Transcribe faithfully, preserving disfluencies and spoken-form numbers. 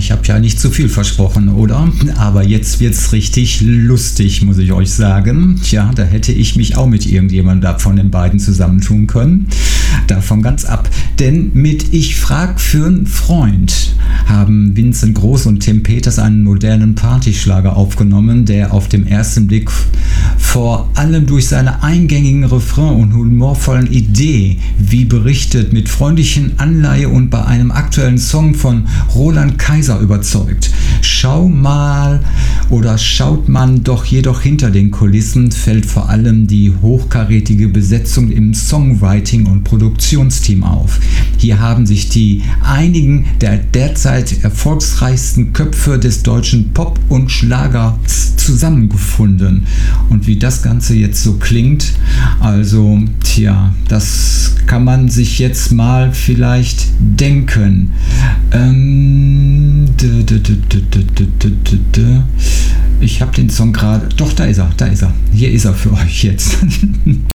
ich habe ja nicht zu viel versprochen, oder? Aber jetzt wird's richtig lustig, muss ich euch sagen. Tja, da hätte ich mich auch mit irgendjemandem von den beiden zusammentun können. Davon ganz ab. Denn mit Ich frag für einen Freund haben Vincent Groß und Tim Peters einen modernen Partyschlager aufgenommen, der auf den ersten Blick vor allem durch seine eingängigen Refrain und humorvollen Idee, wie berichtet, mit freundlichen Anleihe und bei einem aktuellen Song von Roland Kaiser überzeugt. Schau mal oder schaut man doch jedoch hinter den Kulissen, fällt vor allem die hochkarätige Besetzung im Songwriting und Produktionsteam auf. Hier haben sich die einigen der derzeit erfolgreichsten Köpfe des deutschen Pop- und Schlagers zusammengefunden. Und wie das Ganze jetzt so klingt, also, tja, das kann man sich jetzt mal vielleicht denken. Ähm, dü, dü, dü, dü, dü, dü, dü, dü. Ich habe den Song gerade, doch, da ist er, da ist er. Hier ist er für euch jetzt.